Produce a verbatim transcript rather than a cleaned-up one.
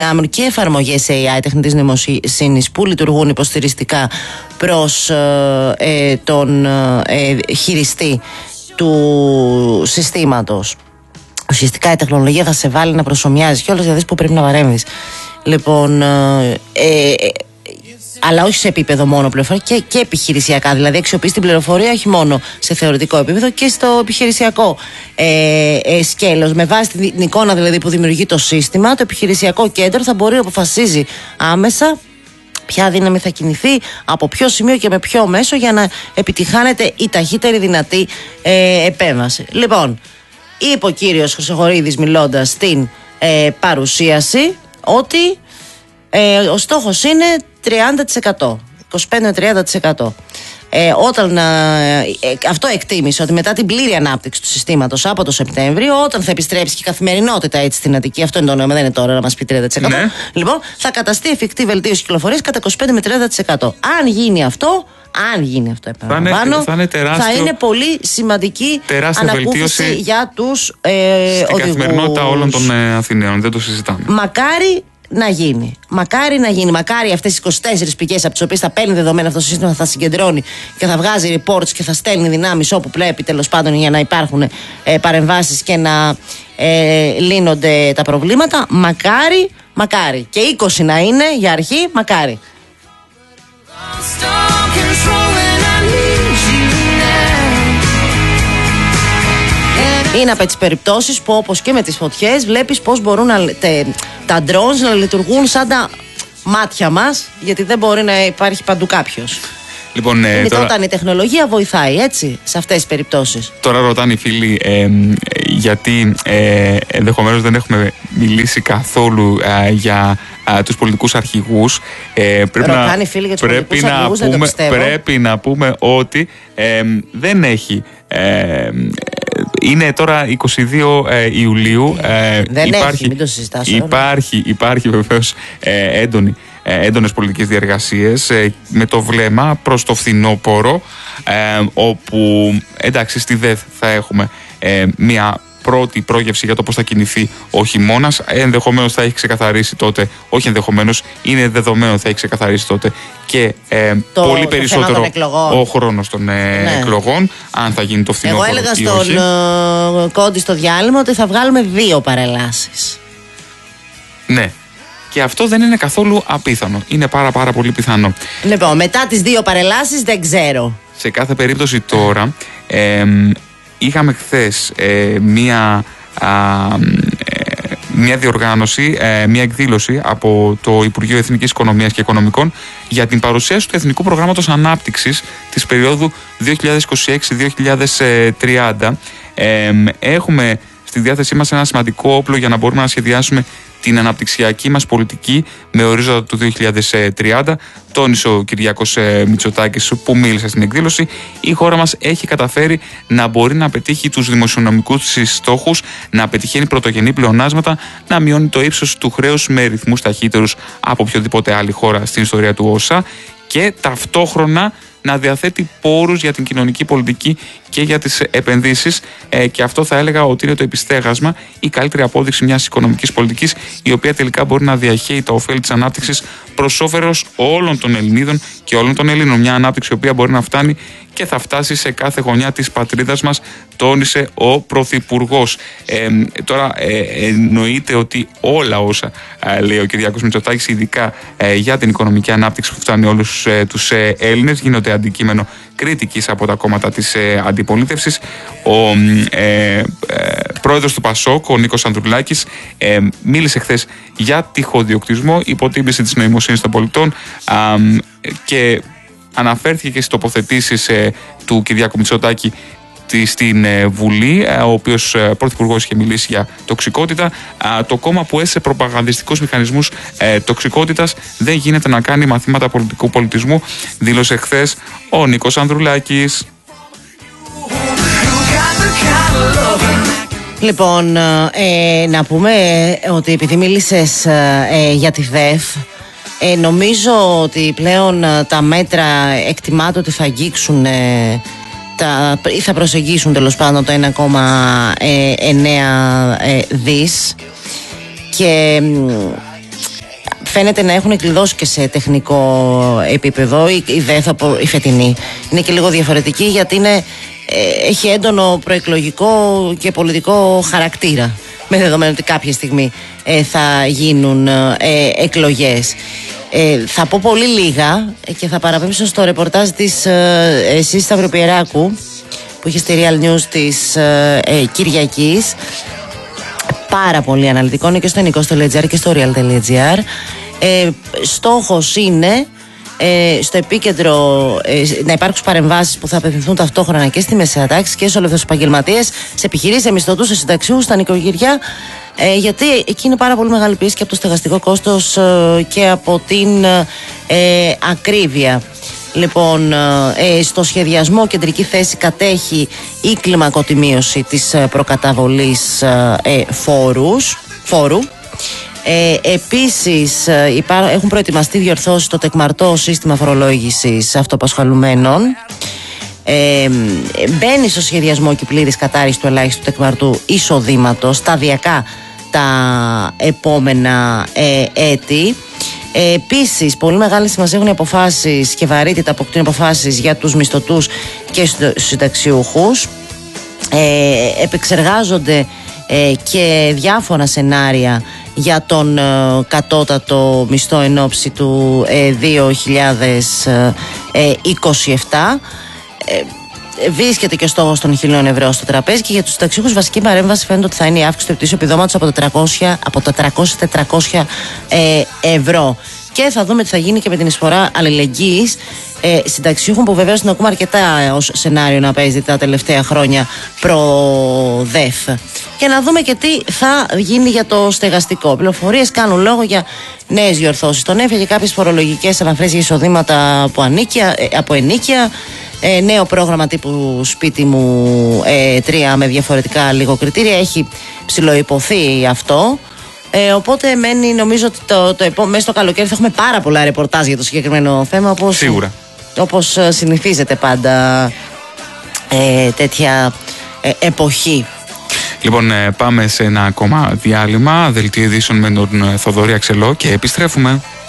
και εφαρμογές έι άι τεχνητής νοημοσύνης που λειτουργούν υποστηριστικά προς ε, ε, τον ε, χειριστή του συστήματος. Ουσιαστικά η τεχνολογία θα σε βάλει να προσομοιάζεις και όλες για δεις που πρέπει να παρέμβεις. Λοιπόν, ε, ε, αλλά όχι σε επίπεδο μόνο πληροφορία και, και επιχειρησιακά. Δηλαδή, αξιοποιείς την πληροφορία όχι μόνο σε θεωρητικό επίπεδο και στο επιχειρησιακό ε, ε, σκέλος. Με βάση την, την εικόνα δηλαδή που δημιουργεί το σύστημα, το επιχειρησιακό κέντρο θα μπορεί να αποφασίζει άμεσα ποια δύναμη θα κινηθεί, από ποιο σημείο και με ποιο μέσο για να επιτυχάνεται η ταχύτερη δυνατή ε, επέμβαση. Λοιπόν, είπε ο κύριος Χρυσοχοΐδης μιλώντας στην ε, παρουσίαση ότι ε, ο στόχος είναι τριάντα τοις εκατό, είκοσι πέντε με τριάντα τοις εκατό. Ε, όταν, ε, αυτό εκτίμησε ότι μετά την πλήρη ανάπτυξη του συστήματος από το Σεπτέμβριο, όταν θα επιστρέψει και η καθημερινότητα έτσι στην Αττική, αυτό είναι το νόημα, δεν είναι τώρα να μας πει τριάντα τοις εκατό. Ναι. Λοιπόν, θα καταστεί εφικτή βελτίωση κυκλοφορίας κατά είκοσι πέντε με τριάντα τοις εκατό. Αν γίνει αυτό, αν γίνει αυτό, επαναλαμβάνω, θα, θα, θα είναι πολύ σημαντική ανακούφιση για τους ε, στην οδηγούς. Καθημερινότητα όλων των ε, Αθηναίων, δεν το συζητάμε. Μακάρι να γίνει. Μακάρι να γίνει. Μακάρι αυτές οι είκοσι τέσσερις πηγές από τις οποίες θα παίρνει δεδομένα αυτό το σύστημα, θα συγκεντρώνει και θα βγάζει reports και θα στέλνει δυνάμεις όπου πρέπει τέλος πάντων για να υπάρχουν ε, παρεμβάσεις και να ε, λύνονται τα προβλήματα. Μακάρι, μακάρι. Και είκοσι να είναι για αρχή, μακάρι. Είναι από τις περιπτώσεις που, όπως και με τις φωτιές, βλέπεις πώς μπορούν να, τε, τα drones να λειτουργούν σαν τα μάτια μας, γιατί δεν μπορεί να υπάρχει παντού κάποιος. Λοιπόν, ε, είναι τώρα... όταν η τεχνολογία βοηθάει, έτσι, σε αυτές τις περιπτώσεις. Τώρα ρωτάνε οι φίλοι ε, γιατί ε, ενδεχομένως δεν έχουμε μιλήσει καθόλου ε, για ε, τους πολιτικούς αρχηγούς. Ε, πρέπει ρωτάνε να, οι φίλοι για τους πρέπει πολιτικούς να αρχηγούς, πούμε, δεν το πιστεύω. Πρέπει να πούμε ότι ε, δεν έχει... Ε, είναι τώρα εικοστή δεύτερη ε, Ιουλίου. Ε, δεν υπάρχει, έχει, μην το συζητάς. Υπάρχει, υπάρχει βεβαίως ε, έντονη Ε, έντονες πολιτικές διεργασίες ε, με το βλέμμα προς το φθινόπωρο, ε, όπου εντάξει στη ΔΕΘ θα έχουμε ε, μια πρώτη πρόγευση για το πώς θα κινηθεί ο χειμώνας. Ενδεχομένως θα έχει ξεκαθαρίσει τότε, όχι ενδεχομένως, είναι δεδομένο θα έχει ξεκαθαρίσει τότε και ε, το, πολύ το περισσότερο ο χρόνος των ε, ναι. εκλογών, αν θα γίνει το φθινόπωρο. Εγώ έλεγα στον ε, Κόντι στο διάλειμμα ότι θα βγάλουμε δύο παρελάσεις. Ναι. Και αυτό δεν είναι καθόλου απίθανο. Είναι πάρα πάρα πολύ πιθανό. Λοιπόν, μετά τις δύο παρελάσεις δεν ξέρω. Σε κάθε περίπτωση τώρα, ε, είχαμε χθες ε, μία, α, ε, μία διοργάνωση, ε, μία εκδήλωση από το Υπουργείο Εθνικής Οικονομίας και Οικονομικών για την παρουσίαση του Εθνικού Προγράμματος Ανάπτυξης της περίοδου δύο χιλιάδες είκοσι έξι με δύο χιλιάδες τριάντα. Ε, έχουμε στη διάθεσή μας ένα σημαντικό όπλο για να μπορούμε να σχεδιάσουμε την αναπτυξιακή μας πολιτική με ορίζοντα του δύο χιλιάδες τριάντα. Τόνισε ο Κυριάκος Μητσοτάκης που μίλησε στην εκδήλωση. Η χώρα μας έχει καταφέρει να μπορεί να πετύχει τους δημοσιονομικούς της στόχους, να πετυχαίνει πρωτογενή πλεονάσματα, να μειώνει το ύψος του χρέους με ρυθμούς ταχύτερους από οποιοδήποτε άλλη χώρα στην ιστορία του ΩΣΑ και ταυτόχρονα να διαθέτει πόρους για την κοινωνική πολιτική και για τις επενδύσεις, ε, και αυτό θα έλεγα ότι είναι το επιστέγασμα, η καλύτερη απόδειξη μιας οικονομικής πολιτικής η οποία τελικά μπορεί να διαχέει τα ωφέλη της ανάπτυξης προς όφελος όλων των Ελληνίδων και όλων των Ελλήνων. Μια ανάπτυξη η οποία μπορεί να φτάνει και θα φτάσει σε κάθε γωνιά της πατρίδας μας, τόνισε ο Πρωθυπουργός. Ε, τώρα ε, εννοείται ότι όλα όσα ε, λέει ο Κυριάκος Μητσοτάκης, ειδικά ε, για την οικονομική ανάπτυξη που φτάνει όλους ε, τους ε, Έλληνες, γίνονται αντικείμενο κριτικής από τα κόμματα της ε, αντιπολίτευσης. Ο ε, ε, πρόεδρος του ΠΑΣΟΚ, ο Νίκος Ανδρουλάκης, ε, μίλησε χθες για τυχοδιοκτισμό, υποτίμηση της νοημοσύνης των πολιτών α, και αναφέρθηκε και στις τοποθετήσεις ε, του Κυριάκου Μητσοτάκη στην ε, Βουλή, ε, ο οποίος ε, πρωθυπουργός είχε μιλήσει για τοξικότητα. Ε, το κόμμα που έσε προπαγανδιστικούς μηχανισμούς ε, τοξικότητας δεν γίνεται να κάνει μαθήματα πολιτικού πολιτισμού, δήλωσε χθες ο Νίκος Ανδρουλάκης. Λοιπόν, ε, να πούμε ότι επειδή μίλησες ε, για τη ΔΕΘ, ε, νομίζω ότι πλέον τα μέτρα εκτιμάται ότι θα αγγίξουν ε, τα, ή θα προσεγγίσουν τέλος πάντων το ένα κόμμα εννέα δις και φαίνεται να έχουν κλειδώσει και σε τεχνικό επίπεδο. Η, η ΔΕΘ, η φετινή, είναι και λίγο διαφορετική, γιατί είναι, ε, έχει έντονο προεκλογικό και πολιτικό χαρακτήρα, με δεδομένο ότι κάποια στιγμή ε, θα γίνουν ε, εκλογές. Ε, θα πω πολύ λίγα και θα παραπέμψω στο ρεπορτάζ της ε, εσείς Σταυροπιεράκου, που είχε στη Real News της ε, ε, Κυριακής. Πάρα πολύ αναλυτικό, είναι και στο ενικό.gr και στο real.gr. Ε, στόχος είναι ε, στο επίκεντρο ε, να υπάρξουν παρεμβάσεις που θα απευθυνθούν ταυτόχρονα και στη μεσαία τάξη και στους ελεύθερους επαγγελματίες, σε επιχειρήσεις, σε μισθωτούς, σε συνταξιούχους, στα νοικοκυριά, ε, γιατί εκεί είναι πάρα πολύ μεγάλη πίεση και από το στεγαστικό κόστος ε, και από την ε, ακρίβεια. Λοιπόν, ε, στο σχεδιασμό κεντρική θέση κατέχει η κλιμακοτιμίωση της προκαταβολής ε, φόρους, φόρου. Ε, επίσης ε, υπά, έχουν προετοιμαστεί διορθώσεις στο τεκμαρτό σύστημα φορολόγησης αυτοαπασχολουμένων. Ε, μπαίνει στο σχεδιασμό και πλήρης κατάρριξη του ελάχιστου τεκμαρτού εισοδήματος σταδιακά τα επόμενα ε, έτη. Ε, επίσης, πολύ μεγάλη σημασία έχουν οι αποφάσεις και βαρύτητα αποκτούν αποφάσεις για τους μισθωτούς και στους συνταξιούχους. Ε, επεξεργάζονται ε, και διάφορα σενάρια για τον ε, κατώτατο μισθό εν ώψη του ε, δύο χιλιάδες είκοσι επτά. Ε, Βρίσκεται και ο στόχος των χιλίων ευρώ στο τραπέζι, και για τους συνταξιούχους βασική παρέμβαση φαίνεται ότι θα είναι η αύξηση του ετήσιου επιδόματος από τα τριακόσια, από τα τριακόσια τετρακόσια ε, ευρώ. Και θα δούμε τι θα γίνει και με την εισφορά αλληλεγγύης ε, συνταξιούχων, που βεβαίως την ακούμε αρκετά ως σενάριο να παίζει τα τελευταία χρόνια προ-ΔΕΘ. Και να δούμε και τι θα γίνει για το στεγαστικό. Πληροφορίες κάνουν λόγο για νέες διορθώσεις στον ΕΦ, για κάποιες φορολογικές αναφράσεις για εισοδήματα από, ανίκια, από ενίκια. Ε, νέο πρόγραμμα τύπου σπίτι μου ε, τρία με διαφορετικά λίγο κριτήρια. Έχει ψιλοϊποθεί αυτό. Ε, οπότε μένει, νομίζω ότι το, το, το, μέσα στο καλοκαίρι θα έχουμε πάρα πολλά ρεπορτάζ για το συγκεκριμένο θέμα. Όπως, Σίγουρα. Όπως συνηθίζεται πάντα ε, τέτοια ε, εποχή. Λοιπόν, ε, πάμε σε ένα ακόμα διάλειμμα. Δελτίο ειδήσεων με τον Θοδωρή Αξελό και επιστρέφουμε.